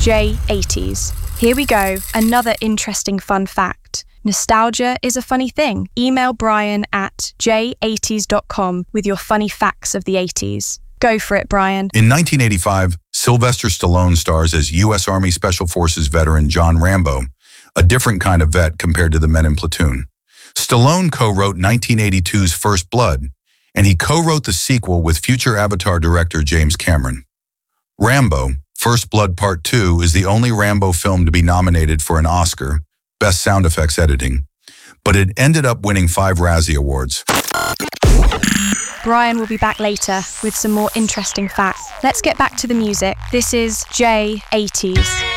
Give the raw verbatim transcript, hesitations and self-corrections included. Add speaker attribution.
Speaker 1: J eighties. Here we go, another interesting fun fact. Nostalgia is a funny thing. Email Brian at j eighties dot com with your funny facts of the eighties. Go for it, Brian.
Speaker 2: In nineteen eighty-five, Sylvester Stallone stars as U S Army Special Forces veteran John Rambo, a different kind of vet compared to the men in Platoon. Stallone co-wrote nineteen eighty-two's First Blood, and he co-wrote the sequel with future Avatar director James Cameron. Rambo, First Blood Part two is the only Rambo film to be nominated for an Oscar, Best Sound Effects Editing, but it ended up winning five Razzie Awards.
Speaker 1: Brian will be back later with some more interesting facts. Let's get back to the music. This is J eighties.